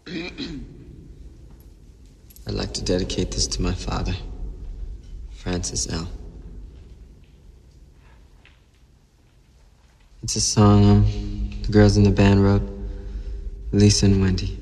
I'd like to dedicate this to my father, Francis L. It's a song the girls in the band wrote, Lisa and Wendy.